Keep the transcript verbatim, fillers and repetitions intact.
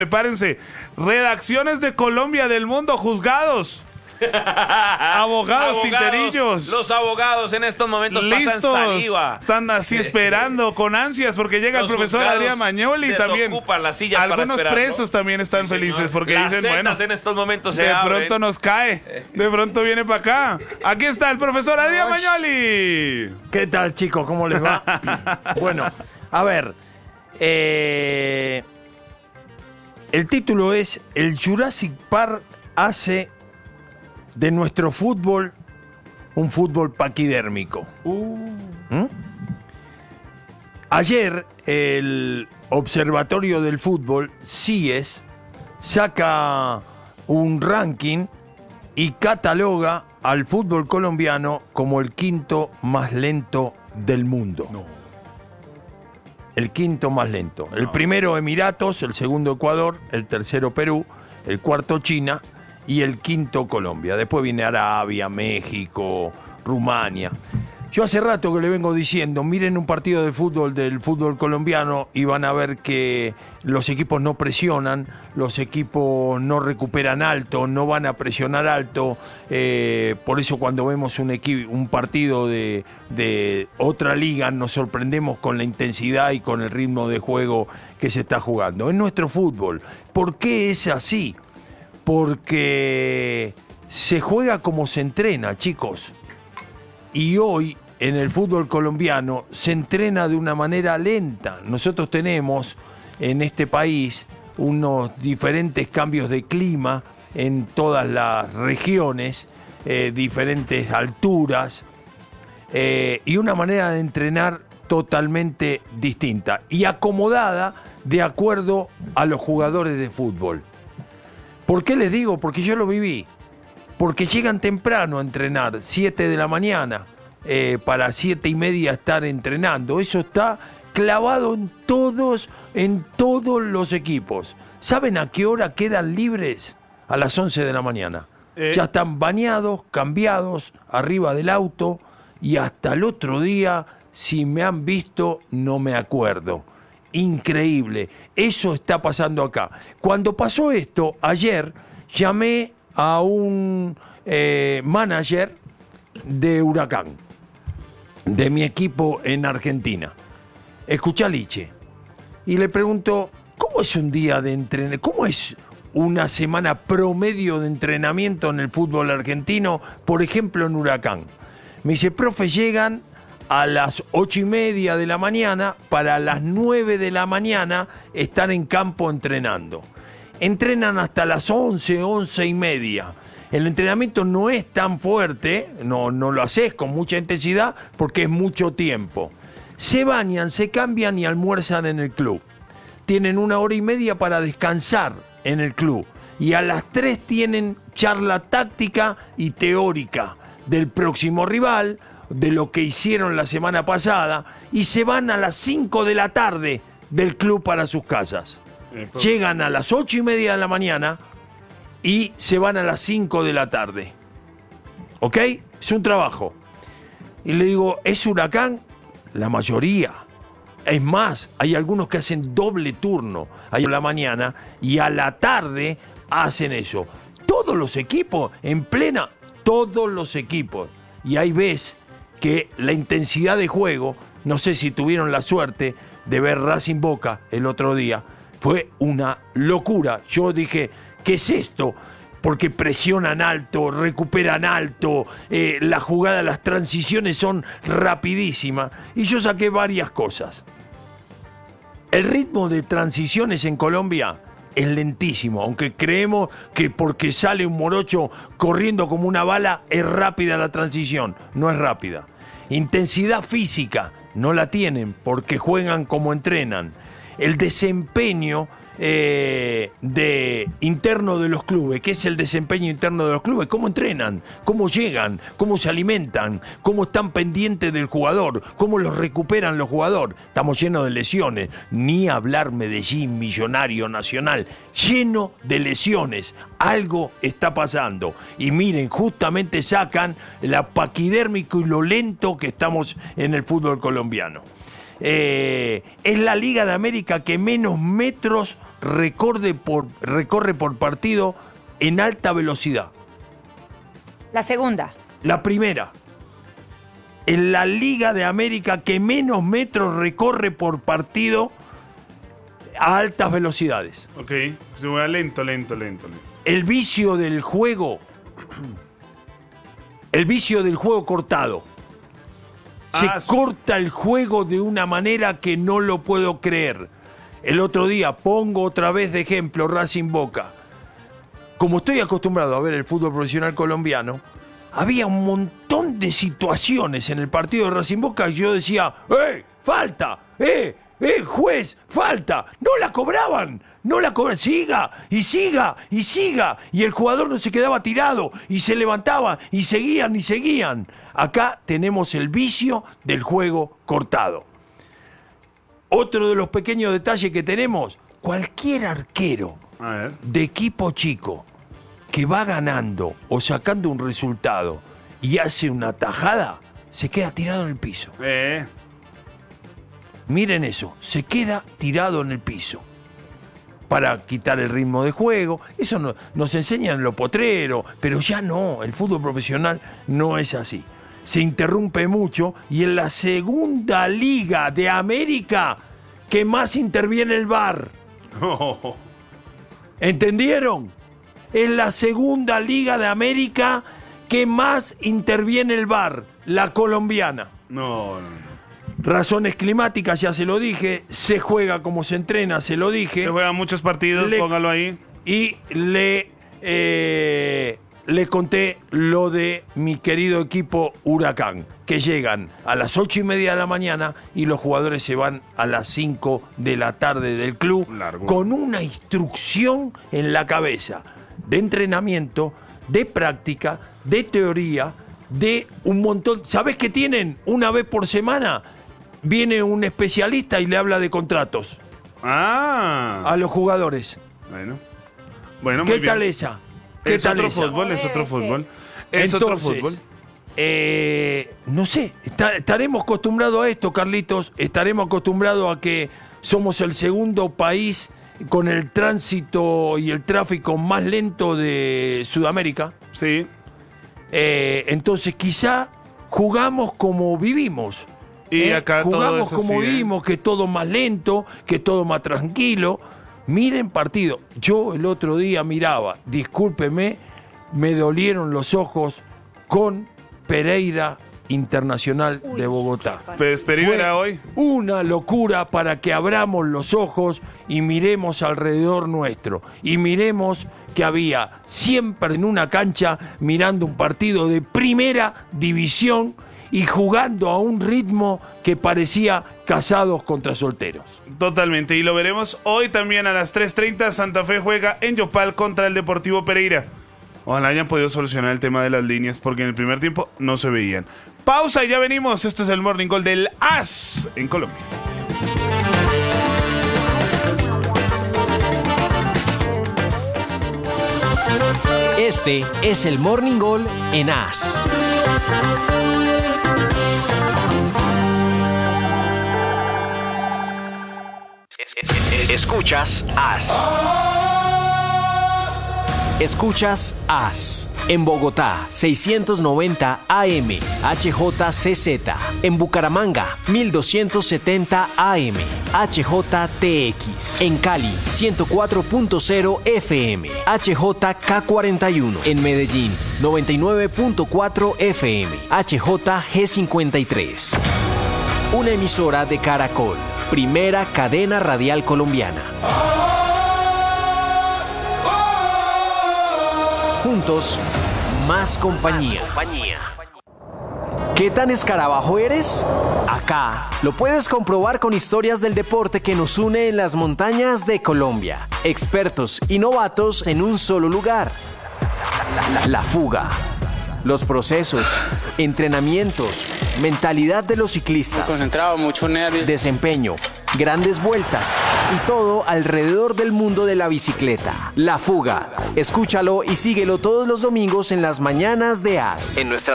Prepárense. Redacciones de Colombia, del mundo, juzgados. Abogados, abogados, tinterillos. Los abogados en estos momentos listos, pasan saliva. Están así esperando con ansias porque llega los el profesor Adrián Magnoli también. Las sillas Algunos para presos también están sí, felices porque las dicen, bueno, en estos momentos se de abren. pronto nos cae, de pronto viene para acá. Aquí está el profesor Adrián Magnoli. ¿Qué tal, chicos? ¿Cómo les va? Bueno, a ver, eh, el título es El Jurassic Park hace de nuestro fútbol un fútbol paquidérmico. Uh. ¿Mm? Ayer el Observatorio del Fútbol, C I E S, saca un ranking y cataloga al fútbol colombiano como el quinto más lento del mundo. No. El quinto más lento. El no. primero Emiratos, el segundo Ecuador, el tercero Perú, el cuarto China y el quinto Colombia. Después viene Arabia, México, Rumania. Yo hace rato que le vengo diciendo, miren un partido de fútbol del fútbol colombiano y van a ver que los equipos no presionan, los equipos no recuperan alto, no van a presionar alto. Eh, por eso cuando vemos un, equi- un partido de, de otra liga nos sorprendemos con la intensidad y con el ritmo de juego que se está jugando. Es nuestro fútbol. ¿Por qué es así? Porque se juega como se entrena, chicos. Y hoy en el fútbol colombiano se entrena de una manera lenta. Nosotros tenemos en este país unos diferentes cambios de clima en todas las regiones, eh, diferentes alturas, eh, y una manera de entrenar totalmente distinta y acomodada de acuerdo a los jugadores de fútbol. ¿Por qué les digo? Porque yo lo viví. Porque llegan temprano a entrenar, siete de la mañana, eh, para siete y media estar entrenando. Eso está clavado en todos, en todos los equipos. ¿Saben a qué hora quedan libres? A las once de la mañana. Eh. Ya están bañados, cambiados, arriba del auto, y hasta el otro día, si me han visto, no me acuerdo. Increíble. Eso está pasando acá. Cuando pasó esto, ayer llamé a un eh, manager de Huracán, de mi equipo en Argentina. Escuchá, Liche. Y le pregunto, ¿cómo es un día de entrenamiento? ¿Cómo es una semana promedio de entrenamiento en el fútbol argentino, por ejemplo en Huracán? Me dice, profe, llegan a las ocho y media de la mañana, para las nueve de la mañana estar en campo entrenando. Entrenan hasta las once, once y media. El entrenamiento no es tan fuerte, no, no lo haces con mucha intensidad porque es mucho tiempo. Se bañan, se cambian y almuerzan en el club. Tienen una hora y media para descansar en el club. Y a las tres tienen charla táctica y teórica del próximo rival, de lo que hicieron la semana pasada, y se van a las cinco de la tarde del club para sus casas. Llegan a las ocho y media de la mañana y se van a las cinco de la tarde. ¿Ok? Es un trabajo. Y le digo, ¿es Huracán? La mayoría. Es más, hay algunos que hacen doble turno. Hay a la mañana y a la tarde hacen eso. Todos los equipos, en plena, todos los equipos. Y ahí ves que la intensidad de juego, no sé si tuvieron la suerte de ver Racing Boca el otro día, fue una locura. Yo dije, ¿qué es esto? Porque presionan alto, recuperan alto, eh, la jugada, las transiciones son rapidísimas. Y yo saqué varias cosas. El ritmo de transiciones en Colombia es lentísimo, aunque creemos que porque sale un morocho corriendo como una bala, es rápida la transición. No es rápida. Intensidad física no la tienen porque juegan como entrenan. El desempeño eh, de, interno de los clubes. ¿Qué es el desempeño interno de los clubes? ¿Cómo entrenan? ¿Cómo llegan? ¿Cómo se alimentan? ¿Cómo están pendientes del jugador? ¿Cómo los recuperan los jugadores? Estamos llenos de lesiones. Ni hablar Medellín, Millonario, Nacional. Lleno de lesiones. Algo está pasando. Y miren, justamente sacan la paquidérmico y lo lento que estamos en el fútbol colombiano. Eh, es la Liga de América que menos metros recorre por, recorre por partido en alta velocidad? La segunda. La primera. En la Liga de América que menos metros recorre por partido a altas velocidades. Ok, se va lento, lento, lento, lento. El vicio del juego, el vicio del juego cortado. Se Ah, sí. corta el juego de una manera que no lo puedo creer. El otro día, pongo otra vez de ejemplo Racing Boca. Como estoy acostumbrado a ver el fútbol profesional colombiano, había un montón de situaciones en el partido de Racing Boca y yo decía, ¡eh, falta! ¡eh, eh, juez, falta! No la cobraban, no la cobraban, siga, y siga, y siga. Y el jugador no se quedaba tirado, y se levantaba, y seguían, y seguían. Acá tenemos el vicio del juego cortado. Otro de los pequeños detalles que tenemos, cualquier arquero A ver. de equipo chico que va ganando o sacando un resultado y hace una tajada, se queda tirado en el piso. Eh. Miren eso, se queda tirado en el piso para quitar el ritmo de juego. Eso no, nos enseñan en lo potrero, pero ya no, el fútbol profesional no es así. Se interrumpe mucho y en la segunda liga de América que más interviene el V A R. Oh. ¿Entendieron? Es la segunda liga de América que más interviene el V A R, la colombiana. No, no, no. Razones climáticas, ya se lo dije. Se juega como se entrena, se lo dije. Se juegan muchos partidos, Le- póngalo ahí. Y le, eh, le conté lo de mi querido equipo Huracán, que llegan a las ocho y media de la mañana y los jugadores se van a las cinco de la tarde del club Largo. con una instrucción en la cabeza de entrenamiento, de práctica, de teoría, de un montón. ¿Sabés qué tienen? Una vez por semana viene un especialista y le habla de contratos Ah. a los jugadores. Bueno. Bueno, ¿Qué muy bien. tal esa? ¿Qué Es tal otro esa? fútbol, es otro Ese. fútbol. Es otro Entonces, fútbol. eh, no sé, está- estaremos acostumbrados a esto, Carlitos. Estaremos acostumbrados a que somos el segundo país con el tránsito y el tráfico más lento de Sudamérica. Sí. Eh, entonces, quizá jugamos como vivimos. Y ¿eh? acá todo jugamos es como así, ¿eh? vivimos, que todo más lento, que todo más tranquilo. Miren partido. Yo el otro día miraba, discúlpeme, me dolieron los ojos con Pereira Internacional Uy, de Bogotá. qué par- Pues Pereira era hoy. Una locura para que abramos los ojos y miremos alrededor nuestro. Y miremos que había siempre en una cancha mirando un partido de primera división y jugando a un ritmo que parecía casados contra solteros. Totalmente. Y lo veremos hoy también a las tres treinta. Santa Fe juega en Yopal contra el Deportivo Pereira. Ojalá hayan podido solucionar el tema de las líneas porque en el primer tiempo no se veían. Pausa y ya venimos. Esto es el Morning Call del A S en Colombia. Este es el Morning Call en A S. Escuchas A S. Escuchas A S. En Bogotá, seiscientos noventa A M, H J C Z. En Bucaramanga, mil doscientos setenta A M, H J T X. En Cali, ciento cuatro punto cero F M, H J K cuarenta y uno. En Medellín, noventa y nueve punto cuatro F M, H J G cincuenta y tres. Una emisora de Caracol, primera cadena radial colombiana. Juntos, más compañía. ¿Qué tan escarabajo eres? Acá lo puedes comprobar con historias del deporte que nos une en las montañas de Colombia. Expertos y novatos en un solo lugar. La, la- la fuga. Los procesos, entrenamientos, mentalidad de los ciclistas. Concentrado, mucho nervio. Desempeño, grandes vueltas y todo alrededor del mundo de la bicicleta. La Fuga. Escúchalo y síguelo todos los domingos en las mañanas de A S. En nuestras